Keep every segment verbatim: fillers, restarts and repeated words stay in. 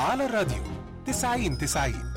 على الراديو تسعين تسعين.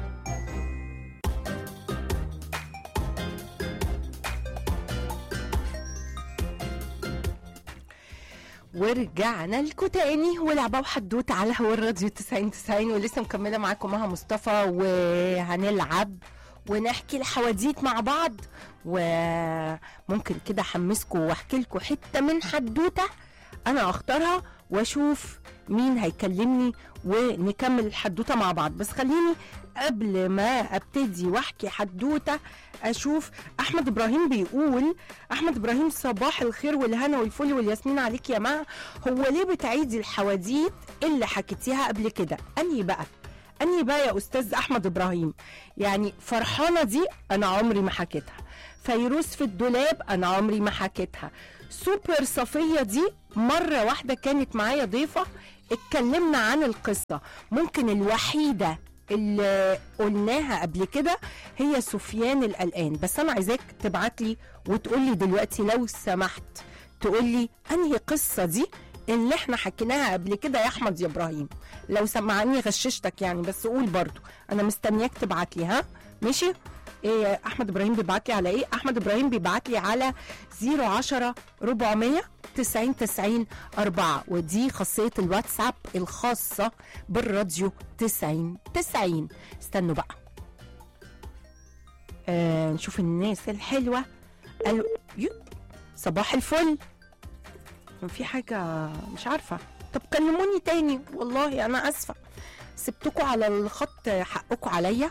ورجعنا لكم تاني ولعبة وحدوتة على هوا الراديو تسعين تسعين، ولسه مكملة معاكم مها مصطفى، وهنلعب ونحكي الحواديت مع بعض، وممكن كده احمسكم واحكي لكم حتة من حدوتة انا اختارها واشوف مين هيكلمني ونكمل الحدوتة مع بعض. بس خليني قبل ما ابتدي واحكي حدوتة اشوف احمد ابراهيم بيقول. احمد ابراهيم صباح الخير والهنا والفل والياسمين عليك يا ما. هو ليه بتعيدي الحواديت اللي حكيتيها قبل كده؟ انهي بقى انهي بقى يا استاذ احمد ابراهيم؟ يعني فرحانة دي انا عمري ما حكيتها، فيروز في الدولاب انا عمري ما حكيتها، سوبر صفية دي مرة واحدة كانت معايا ضيفة اتكلمنا عن القصة، ممكن الوحيدة اللي قلناها قبل كده هي سفيان القلقان. بس انا عايزاك تبعتلي وتقولي دلوقتي لو سمحت، تقولي انهي قصة دي اللي احنا حكيناها قبل كده يا احمد يا ابراهيم. لو سمعني غششتك يعني، بس قول برضو، انا مستنياك تبعتلي. ها ماشي؟ ايه احمد ابراهيم بيبعتلي على ايه؟ احمد ابراهيم بيبعتلي على صفر عشرة أربعمية تسعين تسعين أربعة، ودي خاصية الواتساب الخاصة بالراديو تسعين تسعين. استنوا بقى آه نشوف الناس الحلوة. قالوا صباح الفل، في حاجة مش عارفة، طب كلموني تاني والله أنا أسفة، سبتكوا على الخط، حقكوا عليا،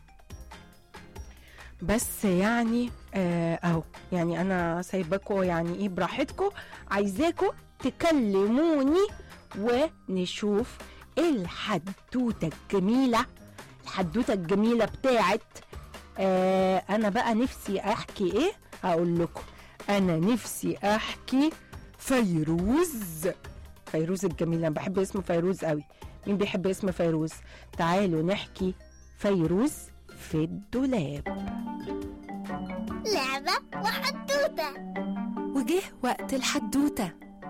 بس يعني آه اهو يعني انا سايباكوا يعني ايه براحتكوا، عايزاكوا تكلموني ونشوف الحدوته الجميله الحدوته الجميله بتاعت آه انا بقى نفسي احكي ايه. هقول لكم انا نفسي احكي فيروز فيروز الجميله، انا بحب اسم فيروز قوي. مين بيحب اسم فيروز؟ تعالوا نحكي فيروز في الدولاب. لعبة وحدوتة، وجه وقت الحدوتة.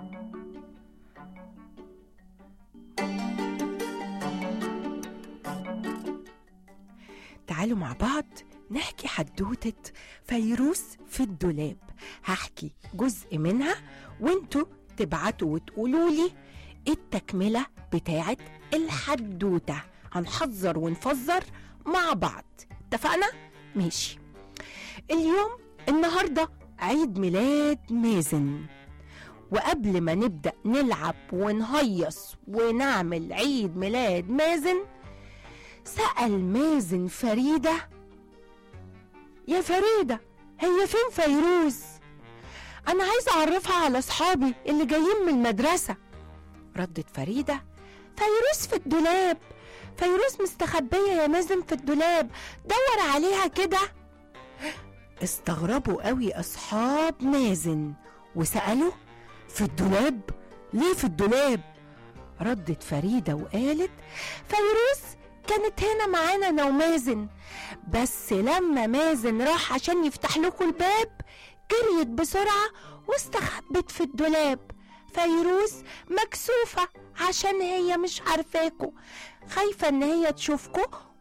تعالوا مع بعض نحكي حدوتة فيروز في الدولاب. هحكي جزء منها وانتوا تبعتوا وتقولوا لي التكملة بتاعت الحدوتة، هنحذر ونفذر مع بعض، اتفقنا؟ ماشي. اليوم النهاردة عيد ميلاد مازن، وقبل ما نبدأ نلعب ونهيص ونعمل عيد ميلاد مازن، سأل مازن فريدة: يا فريدة هي فين فيروز؟ أنا عايزة أعرفها على أصحابي اللي جايين من المدرسة. ردت فريدة: فيروز في الدولاب، فيروز مستخبية يا مازن في الدولاب، دور عليها كده. استغربوا قوي أصحاب مازن وسألوا: في الدولاب؟ ليه في الدولاب؟ ردت فريدة وقالت: فيروز كانت هنا معانا أنا ومازن، بس لما مازن راح عشان يفتح لكم الباب جريت بسرعة واستخبت في الدولاب. فيروز مكسوفة عشان هي مش عارفاكوا، خايفة ان هي تشوفكوا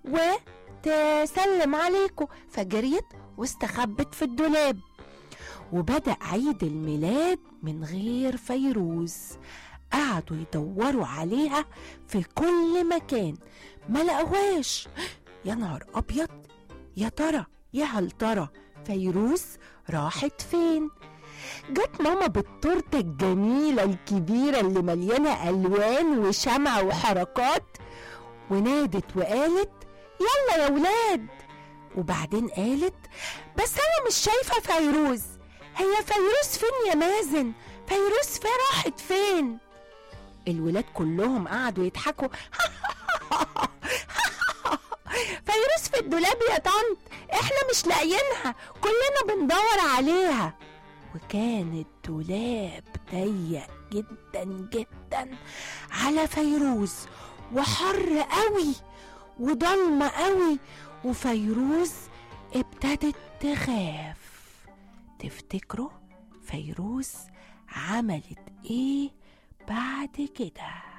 وتسلم عليكوا، فجريت واستخبت في الدولاب. وبدأ عيد الميلاد من غير فيروز، قعدوا يدوروا عليها في كل مكان ما لقوهاش. يا نهار ابيض، يا ترى يا هل ترى فيروز راحت فين؟ جت ماما بالتورته الجميله الكبيره اللي مليانه الوان وشمع وحركات، ونادت وقالت: يلا يا ولاد. وبعدين قالت: بس انا مش شايفه فيروز، هي فيروز فين يا مازن؟ فيروز فين؟ راحت فين؟ الولاد كلهم قعدوا يضحكوا. فيروز في الدولاب يا طنط، احنا مش لاقيينها، كلنا بندور عليها. وكان الدولاب ضيق جدا جدا على فيروز، وحر قوي وضلمة قوي، وفيروز ابتدت تخاف. تفتكروا فيروز عملت ايه بعد كده؟